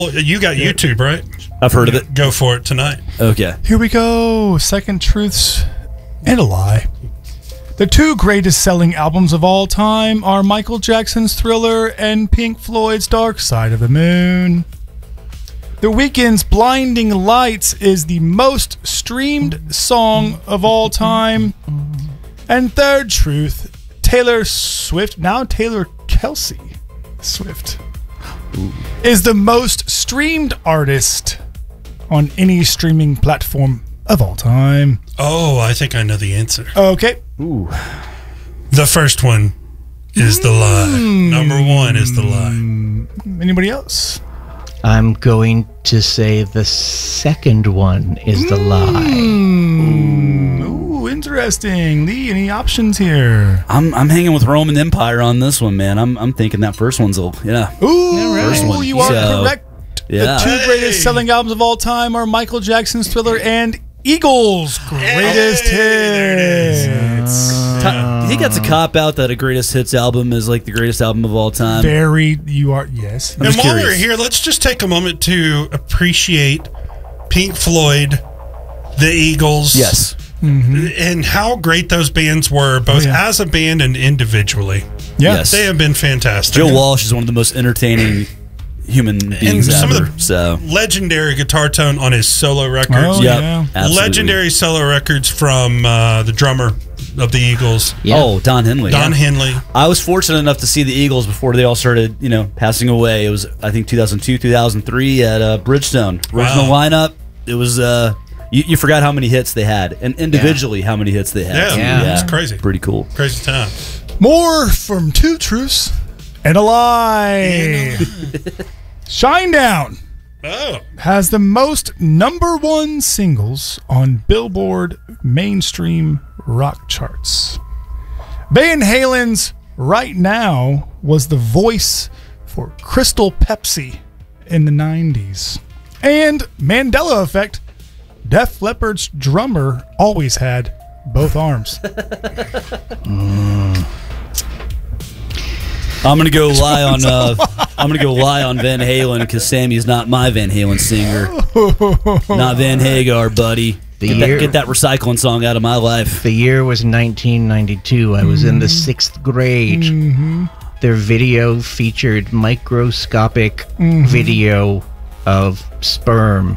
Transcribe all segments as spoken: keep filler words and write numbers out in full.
You got YouTube, right? I've heard of it. Go for it tonight. Okay. Here we go. Second truths and a lie. The two greatest selling albums of all time are Michael Jackson's Thriller and Pink Floyd's Dark Side of the Moon. The Weeknd's Blinding Lights is the most streamed song of all time. And third truth, Taylor Swift, now Taylor Kelsey Swift, Ooh. is the most streamed artist on any streaming platform of all time. Oh, I think I know the answer. Okay. Ooh. The first one is the lie. Number one is the lie. Anybody else? I'm going to say the second one is the lie. Ooh. Ooh, interesting. Lee, any options here? I'm I'm hanging with Roman Empire on this one, man. I'm I'm thinking that first one's a yeah. Ooh, yeah, right. First one. you are so, correct. Yeah. The two greatest hey. selling albums of all time are Michael Jackson's Thriller and Eagles' greatest hey, hits. Uh, you think that's a cop out that a greatest hits album is like the greatest album of all time? Very, you are, yes. I'm and while curious. we're here, let's just take a moment to appreciate Pink Floyd, the Eagles. Yes. Mm-hmm. And how great those bands were, both oh, yeah. as a band and individually. Yeah. Yes. They have been fantastic. Joe Walsh is one of the most entertaining human beings and some ever, of the so. legendary guitar tone on his solo records. Oh, yep, yeah. Absolutely. Legendary solo records from uh, the drummer of the Eagles. Yeah. Oh, Don Henley. Don yeah. Henley. I was fortunate enough to see the Eagles before they all started, you know, passing away. It was, I think, two thousand two, two thousand three at uh, Bridgestone. Original wow. lineup. It was, uh, you, you forgot how many hits they had, and individually yeah. how many hits they had. Yeah, yeah. yeah. It's crazy. Pretty cool. Crazy time. More from Two Truths and a Lie. Shinedown oh. has the most number one singles on Billboard mainstream rock charts. Van Halen's Right Now was the voice for Crystal Pepsi in the nineties. And Mandela Effect, Def Leppard's drummer always had both arms. mm. I'm gonna go lie on. Uh, I'm gonna go lie on Van Halen because Sammy's not my Van Halen singer. Not Van Hagar, buddy. The get, year, that, get that recycling song out of my life. The year was nineteen ninety-two. I was mm. in the sixth grade. Mm-hmm. Their video featured microscopic mm-hmm. video of sperm.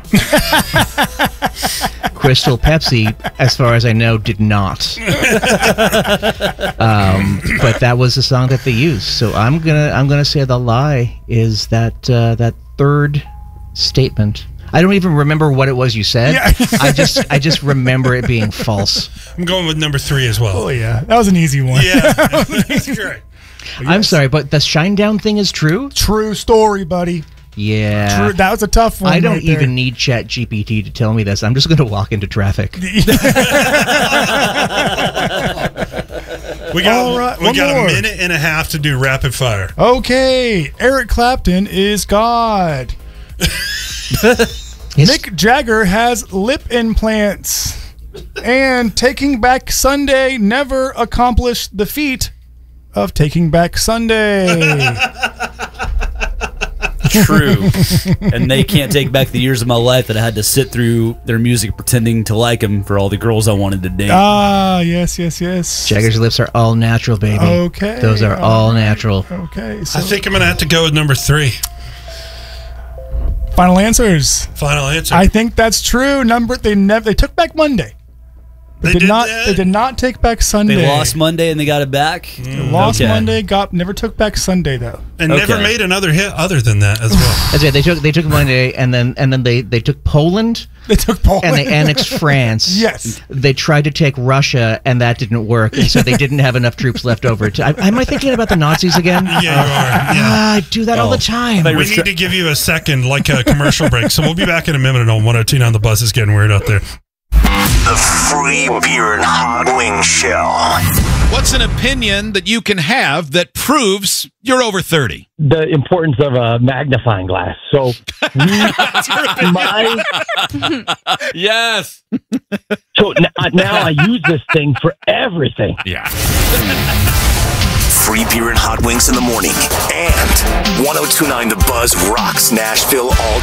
Crystal Pepsi, as far as I know, did not. um, but that was the song that they used. So I'm gonna I'm gonna say the lie is that uh, that third statement. I don't even remember what it was you said. Yeah. I just I just remember it being false. I'm going with number three as well. Oh yeah, that was an easy one. Yeah, that's great. Yes. I'm sorry, but the Shinedown thing is true? True story, buddy. Yeah. True. That was a tough one. I don't right even there. need Chat G P T to tell me this. I'm just going to walk into traffic. we got, All right, we got a minute and a half to do rapid fire. Okay. Eric Clapton is God. Mick Jagger has lip implants. And Taking Back Sunday never accomplished the feat of Taking Back Sunday. True. And they can't take back the years of my life that I had to sit through their music pretending to like them for all the girls I wanted to date. Ah, yes, yes, yes. Jagger's lips are all natural, baby. Okay. Those are all right. natural. Okay. So I think I'm going to have to go with number three. Final answers. Final answer. I think that's true. Number they never they took back Monday. They, they did, did not. that? They did not take back Sunday. They lost Monday and they got it back. Mm. They lost okay. Monday. Got never took back Sunday though. And okay. never made another hit other than that as well. That's right. They took they took Monday and then and then they they took Poland. They took Poland and they annexed France. Yes. They tried to take Russia and that didn't work, and so they didn't have enough troops left over. To, I, am I thinking about the Nazis again? Yeah, you are. Yeah. Ah, I do that oh. all the time. We need to give you a second, like a commercial break. So we'll be back in a minute on one oh two nine. The bus is getting weird out there. The Free Beer and Hot Wing Show. What's an opinion that you can have that proves you're over thirty? The importance of a magnifying glass. So, we, my yes. So n- now I use this thing for everything. Yeah. free beer and hot wings in the morning. And ten twenty-nine The Buzz rocks Nashville all